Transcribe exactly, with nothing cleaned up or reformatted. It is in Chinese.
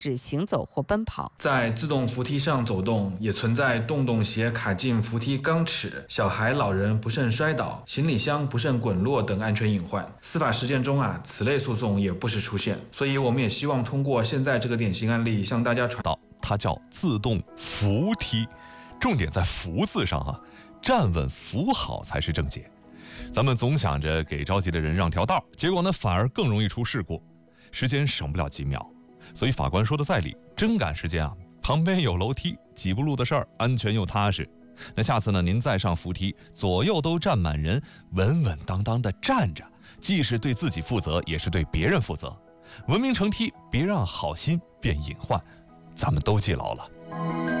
指行走或奔跑。 在自动扶梯上走动，也存在洞洞鞋卡进扶梯钢齿、小孩、老人不慎摔倒、行李箱不慎滚落等安全隐患。司法实践中啊，此类诉讼也不时出现，所以我们也希望通过现在这个典型案例向大家传导，它叫自动扶梯，重点在扶字上啊，站稳扶好才是正解。咱们总想着给着急的人让条道，结果呢反而更容易出事故，时间省不了几秒。所以法官说的在理，真赶时间啊，旁边有楼梯，几步路的事儿，安全又踏实。那下次呢，您再上扶梯，左右都站满人，稳稳当当的站着，既是对自己负责，也是对别人负责。文明乘梯，别让好心变隐患，咱们都记牢了。